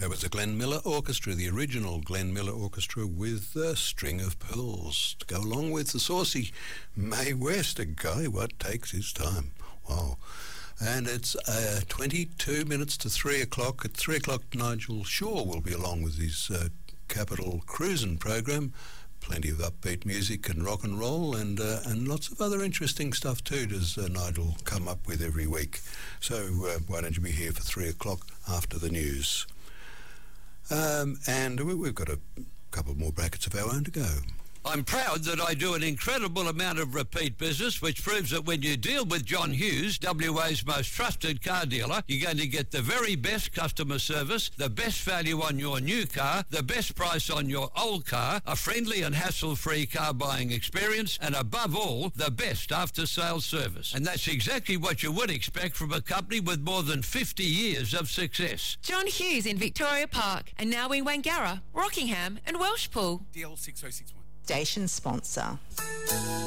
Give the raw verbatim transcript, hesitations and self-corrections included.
That was the Glenn Miller Orchestra, the original Glenn Miller Orchestra with a String of Pearls to go along with the saucy Mae West, a guy what takes his time. Wow. And it's uh, twenty-two minutes to three o'clock. At three o'clock, Nigel Shaw will be along with his uh, Capital Cruising program. Plenty of upbeat music and rock and roll and uh, and lots of other interesting stuff too does uh, Nigel come up with every week. So uh, why don't you be here for three o'clock after the news? Um, and we, we've got a couple more brackets of our own to go. I'm proud that I do an incredible amount of repeat business, which proves that when you deal with John Hughes, W A's most trusted car dealer, you're going to get the very best customer service, the best value on your new car, the best price on your old car, a friendly and hassle-free car buying experience, and above all, the best after-sales service. And that's exactly what you would expect from a company with more than fifty years of success. John Hughes in Victoria Park, and now in Wangara, Rockingham and Welshpool. D L six oh six one. Station sponsor.